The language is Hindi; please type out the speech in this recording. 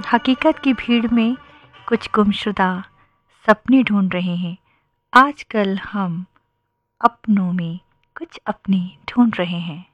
हकीकत की भीड़ में कुछ गुमशुदा सपने ढूंढ रहे हैं। आजकल हम अपनों में कुछ अपने ढूंढ रहे हैं।